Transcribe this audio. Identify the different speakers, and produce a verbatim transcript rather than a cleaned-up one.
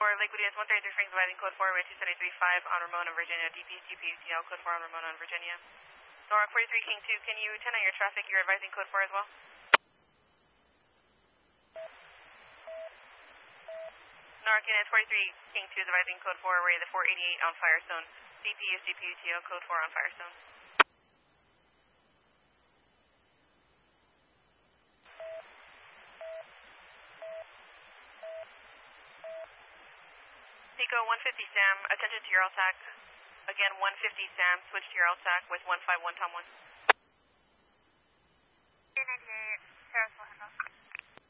Speaker 1: four, Lakewood Units one thirty-three Springs, advising code four, way two seven three five on Ramona, Virginia, D P S G P U T L, code four on Ramona, Virginia. Norwalk forty-three King two, can you attend on your traffic? You're advising code four as well? Norwalk Units forty-three King two is advising code four, we're the four eighty-eight on Firestone, D P S G P U T L, code four on Firestone. Pico one fifty Sam, attention to your L T A C. Again, one fifty Sam, switch to your L T A C with one five one Tom one.
Speaker 2: two ninety-eight, Sarasota.